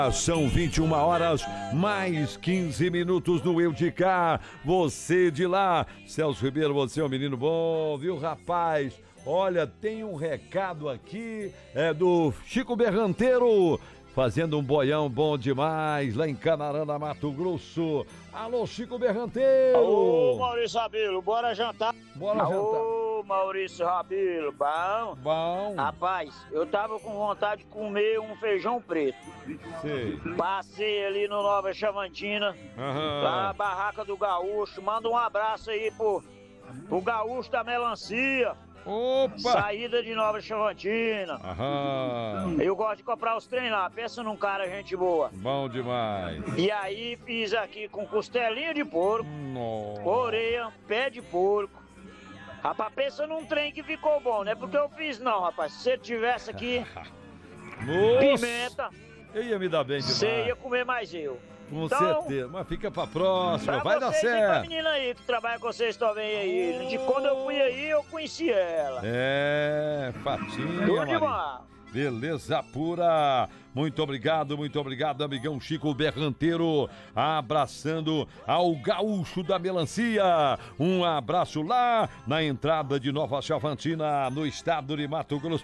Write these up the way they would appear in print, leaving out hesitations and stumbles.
São 21 horas, mais 15 minutos no Eu de Cá, você de lá. Celso Ribeiro, você é um menino bom, viu, rapaz? Olha, tem um recado aqui, do Chico Berranteiro, fazendo um boião bom demais lá em Canarana, Mato Grosso. Alô, Chico Berranteiro! Alô, Maurício Rabelo, bora jantar? Bora jantar. Alô, Maurício Rabelo, bom? Bom. Rapaz, eu tava com vontade de comer um feijão preto. Sei. Passei ali no Nova Chavantina, lá na barraca do Gaúcho. Manda um abraço aí pro Gaúcho da Melancia. Opa! Saída de Nova Chavantina. Eu gosto de comprar os trem lá. Pensa num cara, gente boa. Bom demais. E aí fiz aqui com costelinha de porco, Nossa. orelha, pé de porco. Rapaz, pensa num trem que ficou bom, não é porque eu fiz não, rapaz. Se você tivesse aqui pimenta, eu ia me dar bem demais. você ia comer mais eu. Com então, certeza, mas fica pra próxima, pra vai dar vocês e certo. pra menina aí que trabalha com vocês também aí. De quando eu fui aí, eu conheci ela. Fatinha, Tudo Maria. de bom. Beleza pura. Muito obrigado, amigão Chico Berranteiro, abraçando ao Gaúcho da Melancia. Um abraço lá na entrada de Nova Chavantina, no estado de Mato Grosso.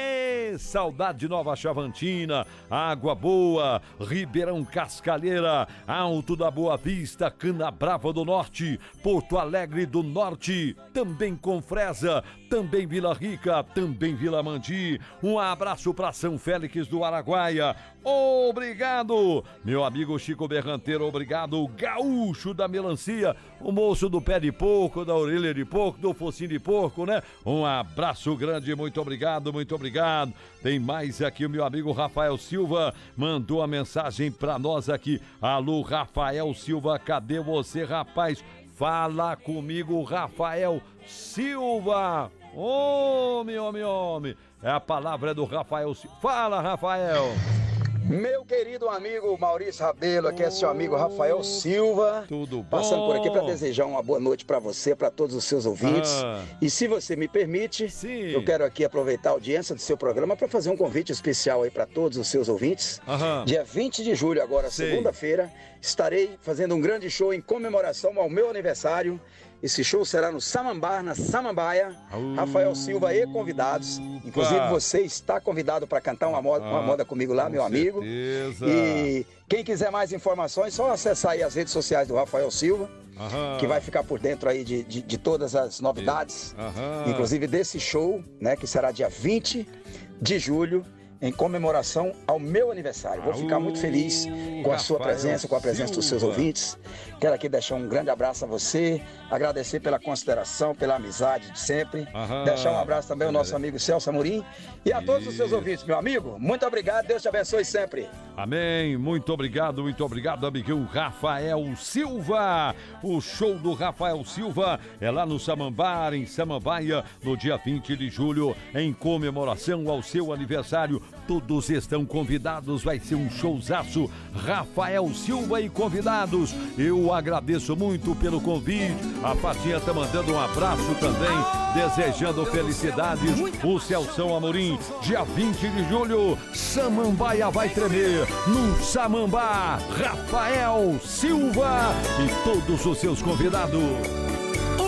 Saudade de Nova Chavantina, Água Boa, Ribeirão Cascalheira, Alto da Boa Vista, Canabrava do Norte, Porto Alegre do Norte, também Confresa, também Vila Rica, também Vila Mandi. Um abraço para São Félix do Araguaia. Obrigado, meu amigo Chico Berranteiro, obrigado, Gaúcho da Melancia, o moço do pé de porco, da orelha de porco, do focinho de porco, né? Um abraço grande, muito obrigado, muito obrigado. Tem mais aqui, o meu amigo Rafael Silva mandou a mensagem pra nós aqui. Alô, Rafael Silva, cadê você, rapaz? Fala comigo, Rafael Silva. Homem. A palavra é do Rafael Silva. Fala, Rafael. Meu querido amigo Maurício Rabelo, aqui é seu amigo Rafael Silva. Tudo bom? Passando por aqui para desejar uma boa noite para você, para todos os seus ouvintes. E se você me permite, eu quero aqui aproveitar a audiência do seu programa para fazer um convite especial aí para todos os seus ouvintes. Dia 20 de julho, agora segunda-feira, estarei fazendo um grande show em comemoração ao meu aniversário. Esse show será no Samambaia, na Samambaia. Rafael Silva e convidados. Inclusive você está convidado para cantar uma moda comigo lá, meu amigo. E quem quiser mais informações, só acessar aí as redes sociais do Rafael Silva, que vai ficar por dentro aí de todas as novidades. Inclusive desse show, né, que será dia 20 de julho, em comemoração ao meu aniversário. Vou ficar muito feliz com a sua presença, com a presença dos seus ouvintes. Quero aqui deixar um grande abraço a você, agradecer pela consideração, pela amizade de sempre. Deixar um abraço também ao nosso amigo Celso Amorim e a todos os seus ouvintes, meu amigo. Muito obrigado, Deus te abençoe sempre. Amém, muito obrigado, amigão Rafael Silva. O show do Rafael Silva é lá no Samambaia, em Samambaia, no dia 20 de julho, em comemoração ao seu aniversário. Todos estão convidados, vai ser um showzaço. Rafael Silva e convidados. Eu agradeço muito pelo convite. A Fatinha tá mandando um abraço também, desejando felicidades. O Celção Amorim, dia 20 de julho, Samambaia vai tremer. No Samambá, Rafael Silva e todos os seus convidados.